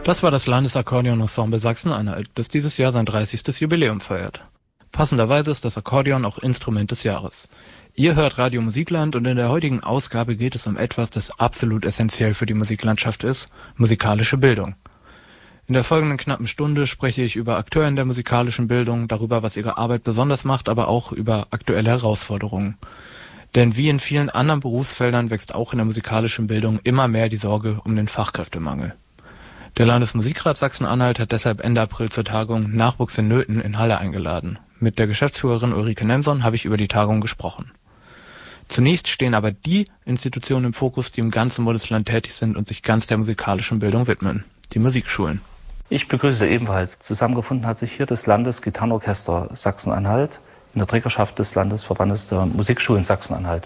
Das war das Landesakkordeon-Ensemble Sachsen-Anhalt, das dieses Jahr sein 30. Jubiläum feiert. Passenderweise ist das Akkordeon auch Instrument des Jahres. Ihr hört Radio Musikland und in der heutigen Ausgabe geht es um etwas, das absolut essentiell für die Musiklandschaft ist: musikalische Bildung. In der folgenden knappen Stunde spreche ich über Akteure in der musikalischen Bildung, darüber, was ihre Arbeit besonders macht, aber auch über aktuelle Herausforderungen. Denn wie in vielen anderen Berufsfeldern wächst auch in der musikalischen Bildung immer mehr die Sorge um den Fachkräftemangel. Der Landesmusikrat Sachsen-Anhalt hat deshalb Ende April zur Tagung Nachwuchs in Nöten in Halle eingeladen. Mit der Geschäftsführerin Ulrike Nemson habe ich über die Tagung gesprochen. Zunächst stehen aber die Institutionen im Fokus, die im ganzen Bundesland tätig sind und sich ganz der musikalischen Bildung widmen: die Musikschulen. Ich begrüße ebenfalls. Zusammengefunden hat sich hier das Landesgitarrenorchester Sachsen-Anhalt in der Trägerschaft des Landesverbandes der Musikschulen Sachsen-Anhalt.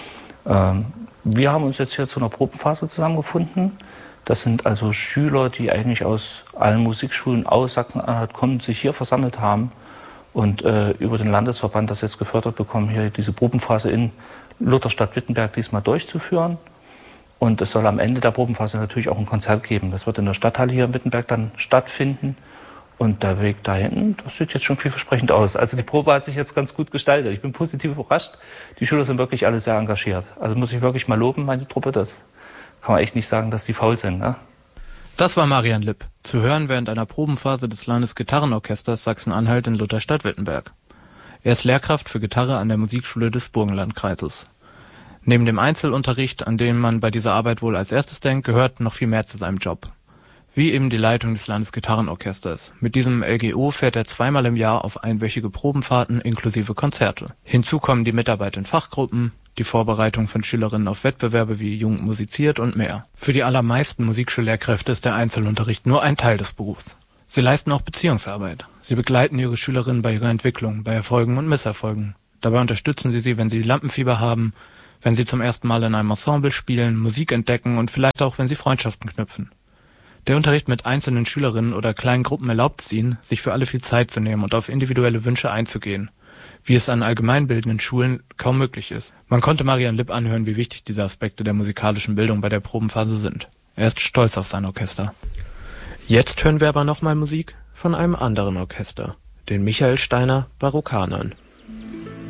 Wir haben uns jetzt hier zu einer Probenphase zusammengefunden. Das sind also Schüler, die eigentlich aus allen Musikschulen aus Sachsen-Anhalt kommen, sich hier versammelt haben und über den Landesverband das jetzt gefördert bekommen, hier diese Probenphase in Lutherstadt-Wittenberg diesmal durchzuführen. Und es soll am Ende der Probenphase natürlich auch ein Konzert geben. Das wird in der Stadthalle hier in Wittenberg dann stattfinden. Und der Weg da hinten, das sieht jetzt schon vielversprechend aus. Also die Probe hat sich jetzt ganz gut gestaltet. Ich bin positiv überrascht. Die Schüler sind wirklich alle sehr engagiert. Also muss ich wirklich mal loben, meine Truppe. Das kann man echt nicht sagen, dass die faul sind, ne? Das war Marian Lipp, zu hören während einer Probenphase des Landesgitarrenorchesters Sachsen-Anhalt in Lutherstadt-Wittenberg. Er ist Lehrkraft für Gitarre an der Musikschule des Burgenlandkreises. Neben dem Einzelunterricht, an den man bei dieser Arbeit wohl als erstes denkt, gehört noch viel mehr zu seinem Job. Wie eben die Leitung des Landesgitarrenorchesters. Mit diesem LGO fährt er zweimal im Jahr auf einwöchige Probenfahrten inklusive Konzerte. Hinzu kommen die Mitarbeit in Fachgruppen, die Vorbereitung von Schülerinnen auf Wettbewerbe wie Jugend musiziert und mehr. Für die allermeisten Musikschullehrkräfte ist der Einzelunterricht nur ein Teil des Berufs. Sie leisten auch Beziehungsarbeit. Sie begleiten ihre Schülerinnen bei ihrer Entwicklung, bei Erfolgen und Misserfolgen. Dabei unterstützen sie, wenn sie Lampenfieber haben, wenn sie zum ersten Mal in einem Ensemble spielen, Musik entdecken und vielleicht auch, wenn sie Freundschaften knüpfen. Der Unterricht mit einzelnen Schülerinnen oder kleinen Gruppen erlaubt es ihnen, sich für alle viel Zeit zu nehmen und auf individuelle Wünsche einzugehen, wie es an allgemeinbildenden Schulen kaum möglich ist. Man konnte Marian Lipp anhören, wie wichtig diese Aspekte der musikalischen Bildung bei der Probenphase sind. Er ist stolz auf sein Orchester. Jetzt hören wir aber nochmal Musik von einem anderen Orchester, den Michael Steiner Barokkanern.